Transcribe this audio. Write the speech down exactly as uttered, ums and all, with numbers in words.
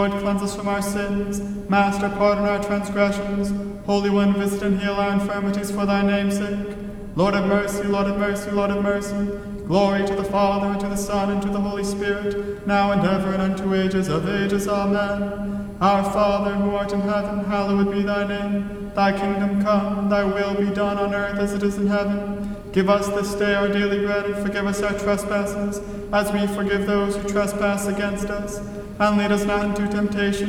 Lord, cleanse us from our sins. Master, pardon our transgressions. Holy One, visit and heal our infirmities for thy name's sake. Lord have mercy, Lord have mercy, Lord have mercy. Glory to the Father, and to the Son, and to the Holy Spirit, now and ever, and unto ages of ages. Amen. Our Father, who art in heaven, hallowed be thy name. Thy kingdom come, thy will be done on earth as it is in heaven. Give us this day our daily bread, and forgive us our trespasses, as we forgive those who trespass against us. And lead us not into temptation,